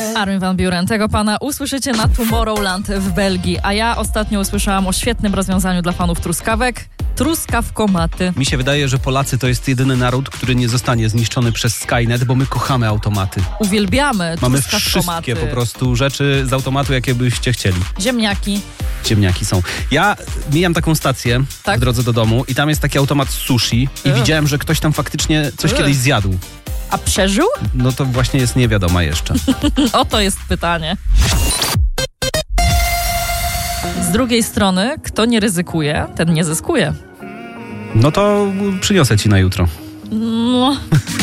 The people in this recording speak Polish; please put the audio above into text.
Armin van Buuren. Tego pana usłyszycie na Tomorrowland w Belgii. A ja ostatnio usłyszałam o świetnym rozwiązaniu dla fanów truskawek. Truskawkomaty. Mi się wydaje, że Polacy to jest jedyny naród, który nie zostanie zniszczony przez Skynet, bo my kochamy automaty. Uwielbiamy Mamy truskawkomaty. wszystkie po prostu rzeczy z automatu, jakie byście chcieli. Ziemniaki. Ziemniaki są. Ja mijam taką stację Tak? w drodze do domu i tam jest taki automat sushi i widziałem, że ktoś tam faktycznie coś kiedyś zjadł. A przeżył? No to właśnie jest niewiadoma jeszcze. Oto jest pytanie. Z drugiej strony, kto nie ryzykuje, ten nie zyskuje. No to przyniosę ci na jutro. No...